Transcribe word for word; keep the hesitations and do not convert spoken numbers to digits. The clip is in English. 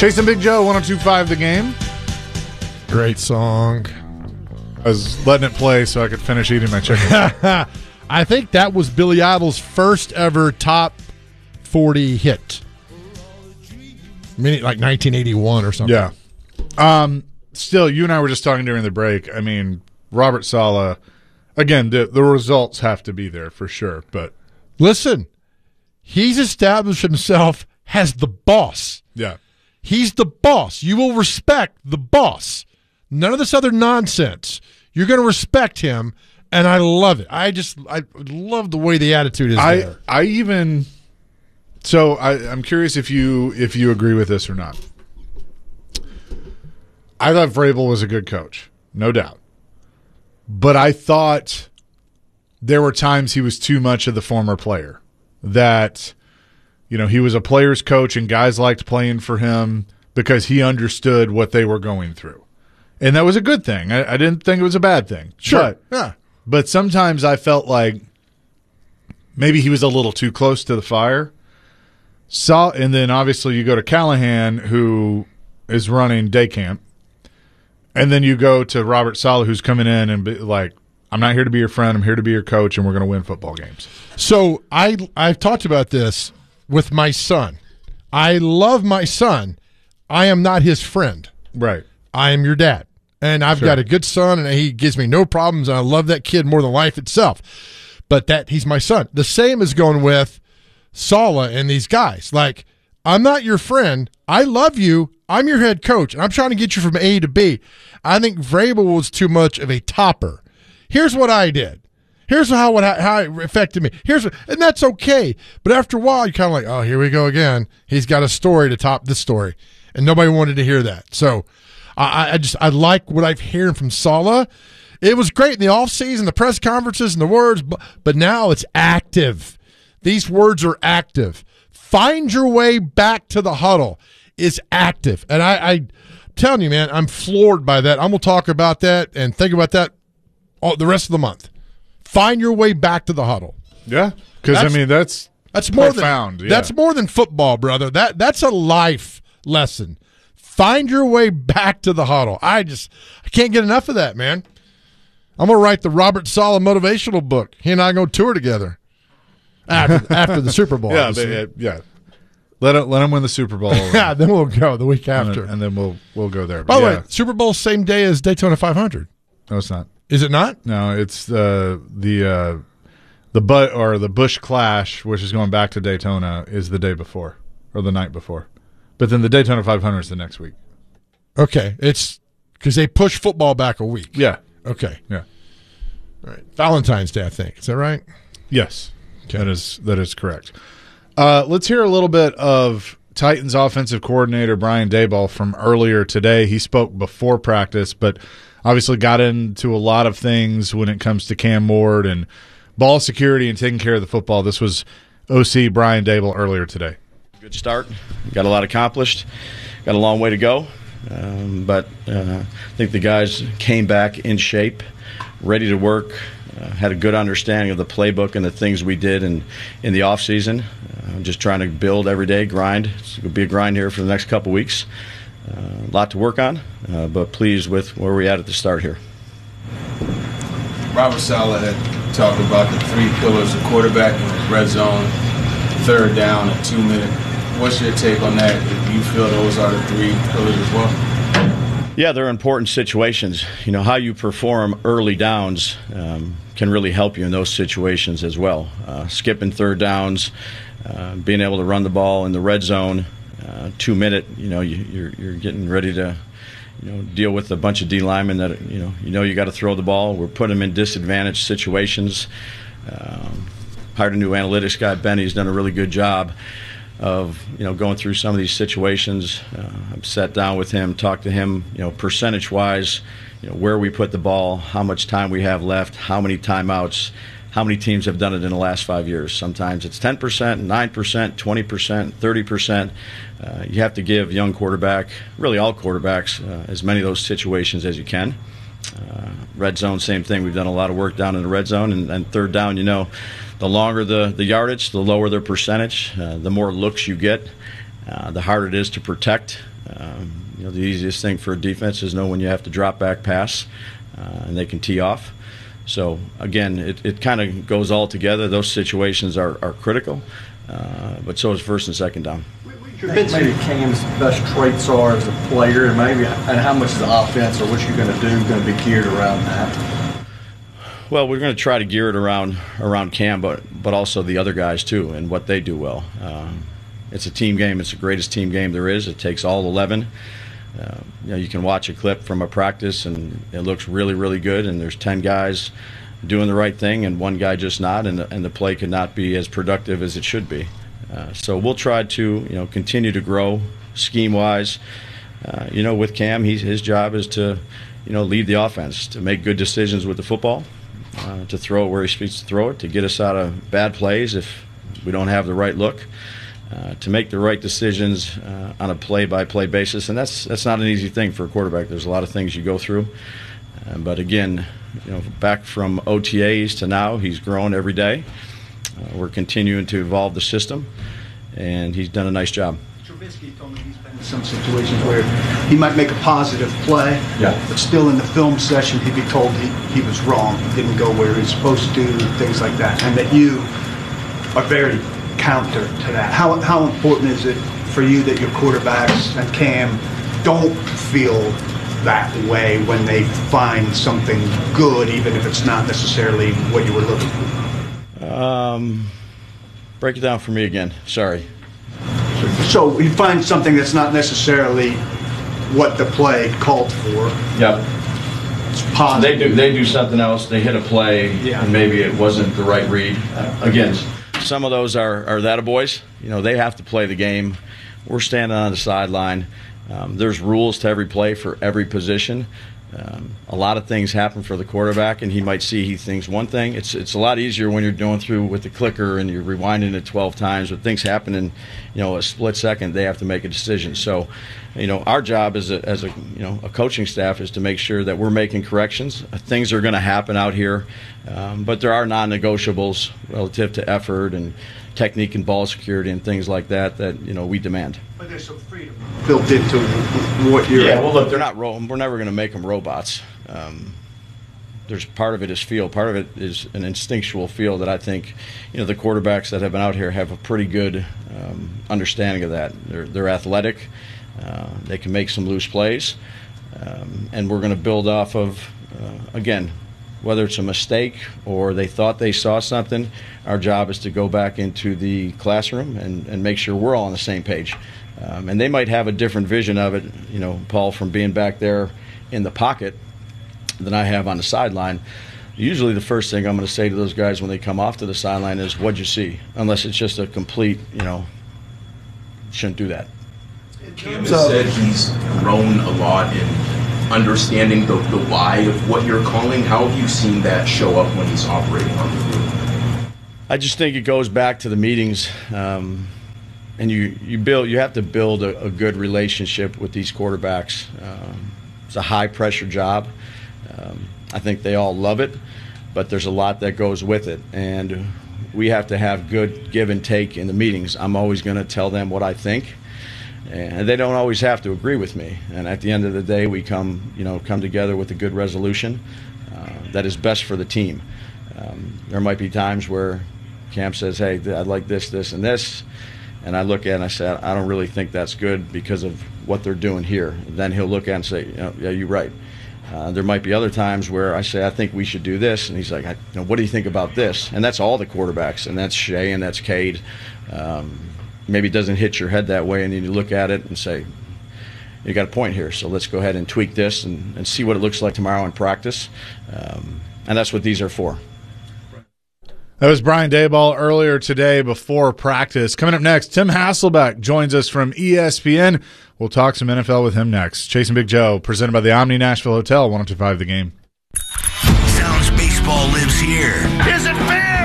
Chasing Big Joe, one oh two point five The Game. Great song. I was letting it play so I could finish eating my chicken. I think that was Billy Idol's first ever top forty hit. Maybe like nineteen eighty-one or something. Yeah. Um. Still, you and I were just talking during the break. I mean, Robert Saleh, again, the, the results have to be there for sure. But listen, he's established himself as the boss. yeah. He's the boss. You will respect the boss. None of this other nonsense. You're going to respect him, and I love it. I just I love the way the attitude is I there. I even so I, I'm curious if you if you agree with this or not. I thought Vrabel was a good coach, no doubt. But I thought there were times he was too much of the former player. That, you know, he was a player's coach and guys liked playing for him because he understood what they were going through. And that was a good thing. I, I didn't think it was a bad thing. Sure. But, yeah. but sometimes I felt like maybe he was a little too close to the fire. Saw, and then obviously you go to Callahan, who is running day camp. And then you go to Robert Saleh, who's coming in and be like, I'm not here to be your friend. I'm here to be your coach, and we're going to win football games. So I, I've talked about this with my son. I love my son. I am not his friend. Right. I am your dad. And I've Sure. got a good son, and he gives me no problems, and I love that kid more than life itself. But that he's my son. The same is going with Saleh and these guys. Like, I'm not your friend. I love you. I'm your head coach, and I'm trying to get you from A to B. I think Vrabel was too much of a topper. Here's what I did. Here's how it, how it affected me. Here's what, and that's okay. But after a while, you're kind of like, oh, here we go again. He's got a story to top this story, and nobody wanted to hear that. So I, I just I like what I've heard from Saleh. It was great in the offseason, the press conferences, and the words, but, but now it's active. These words are active. Find your way back to the huddle is active. And I, I'm telling you, man, I'm floored by that. I'm going to talk about that and think about that all, the rest of the month. Find your way back to the huddle. Yeah. Because, I mean, that's that's more profound. Than, yeah. That's more than football, brother. That That's a life lesson. Find your way back to the huddle. I just I can't get enough of that, man. I'm going to write the Robert Saleh motivational book. He and I are going to tour together after, after the Super Bowl. Yeah, but, uh, yeah. Let it, let him win the Super Bowl. Yeah, then we'll go the week after. And, and then we'll we'll go there. By the yeah. way, Super Bowl same day as Daytona five hundred. No, it's not. Is it not? No, it's uh, the uh, the but or the Busch Clash, which is going back to Daytona, is the day before or the night before. But then the Daytona five hundred is the next week. Okay, it's because they push football back a week. Yeah. Okay. Yeah. All right. Valentine's Day, I think. Is that right? Yes. Okay. That is that is correct. Uh, let's hear a little bit of Titans offensive coordinator Brian Daboll from earlier today. He spoke before practice, but obviously got into a lot of things when it comes to Cam Ward and ball security and taking care of the football. This was O C Brian Daboll earlier today. Good start. Got a lot accomplished. Got a long way to go. Um, but uh, I think the guys came back in shape, ready to work, uh, had a good understanding of the playbook and the things we did in, in the offseason. Uh, just trying to build every day, grind. It's going to be a grind here for the next couple weeks. Uh, a lot to work on, uh, but pleased with where we're at at the start here. Robert Saleh had talked about the three pillars of quarterback, red zone, third down, and two minute. What's your take on that? Do you feel those are the three pillars as well? Yeah, they're important situations. You know, how you perform early downs um, can really help you in those situations as well. Uh, skipping third downs, uh, being able to run the ball in the red zone, uh, two minute. You know, you, you're you're getting ready to, you know, deal with a bunch of D linemen that you know you know you got to throw the ball. We're putting them in disadvantaged situations. Um, hired a new analytics guy, Benny. He's done a really good job of you know going through some of these situations. Uh, I've sat down with him, talked to him, you know, percentage-wise, you know, where we put the ball, how much time we have left, how many timeouts, how many teams have done it in the last five years. Sometimes it's ten percent, nine percent, twenty percent, thirty percent. Uh, you have to give young quarterback, really all quarterbacks, uh, as many of those situations as you can. Uh, red zone, same thing. We've done a lot of work down in the red zone, and, and third down, you know, the longer the, the yardage, the lower their percentage, uh, the more looks you get, uh, the harder it is to protect Um, you know, the easiest thing for a defense is know when you have to drop back pass, uh, and they can tee off. So, again, it, it kind of goes all together. Those situations are, are critical, uh, but so is first and second down. Maybe Cam's best traits are as a player, and maybe and how much of the offense or what you're going to do going to be geared around that? Well, we're going to try to gear it around around Cam, but but also the other guys too, and what they do well. Um, it's a team game. It's the greatest team game there is. It takes all eleven. Uh, you know, you can watch a clip from a practice, and it looks really, really good. And there's ten guys doing the right thing, and one guy just not, and the, and the play could not be as productive as it should be. Uh, so we'll try to, you know, continue to grow scheme-wise. Uh, you know, with Cam, he's, his job is to, you know, lead the offense, to make good decisions with the football, uh, to throw it where he speaks to throw it, to get us out of bad plays if we don't have the right look, uh, to make the right decisions uh, on a play-by-play basis. And that's that's not an easy thing for a quarterback. There's a lot of things you go through. Uh, but again, you know, back from O T As to now, he's grown every day. Uh, we're continuing to evolve the system, and he's done a nice job. Trubisky told me he's been in some situations where he might make a positive play, yeah. but still in the film session he'd be told he, he was wrong, he didn't go where he's supposed to, things like that, and that you are very counter to that. How, how important is it for you that your quarterbacks and Cam don't feel that way when they find something good, even if it's not necessarily what you were looking for? Um, break it down for me again. Sorry. So you find something that's not necessarily what the play called for. Yep. It's positive. They do. They do something else. They hit a play, yeah. and maybe it wasn't the right read. Uh, again, some of those are are that boys. You know, they have to play the game. We're standing on the sideline. Um, there's rules to every play for every position. Um, a lot of things happen for the quarterback, and he might see he thinks one thing. It's it's a lot easier when you're going through with the clicker and you're rewinding it twelve times. When things happen in, you know, a split second, they have to make a decision. So, you know, our job as a as a you know a coaching staff is to make sure that we're making corrections. Things are going to happen out here, um, but there are non-negotiables relative to effort and technique and ball security and things like that that you know we demand. But there's some freedom built into what you're. Yeah, well, look, they're not. Ro- we're never going to make them robots. Um, there's part of it is feel. Part of it is an instinctual feel that I think, you know, the quarterbacks that have been out here have a pretty good um, understanding of that. They're they're athletic. Uh, they can make some loose plays, um, and we're going to build off of uh, again. Whether it's a mistake or they thought they saw something, our job is to go back into the classroom and, and make sure we're all on the same page. Um, and they might have a different vision of it, you know, Paul, from being back there in the pocket than I have on the sideline. Usually the first thing I'm going to say to those guys when they come off to the sideline is, what'd you see? Unless it's just a complete, you know, shouldn't do that. Cam has said he's grown a lot in understanding the, the why of what you're calling. How have you seen that show up when he's operating on the field? I just think it goes back to the meetings, um, and you, you build you have to build a, a good relationship with these quarterbacks. Um, it's a high pressure job. Um, I think they all love it, but there's a lot that goes with it, and we have to have good give and take in the meetings. I'm always going to tell them what I think. And they don't always have to agree with me. And at the end of the day, we come, you know, come together with a good resolution uh, that is best for the team. Um, there might be times where Cam says, "Hey, I'd like this, this, and this," and I look at it and I say, "I don't really think that's good because of what they're doing here." Then he'll look at it and say, you know, "Yeah, you're right." Uh, there might be other times where I say, "I think we should do this," and he's like, I, you know, "What do you think about this?" And that's all the quarterbacks, and that's Shea and that's Cade. Um, maybe it doesn't hit your head that way, and then you look at it and say, you got a point here, so let's go ahead and tweak this and, and see what it looks like tomorrow in practice. Um, and that's what these are for. That was Brian Daboll earlier today before practice. Coming up next, Tim Hasselbeck joins us from E S P N. We'll talk some N F L with him next. Chasing Big Joe, presented by the Omni Nashville Hotel, one oh two point five The Game. Sounds baseball lives here. Is it fair?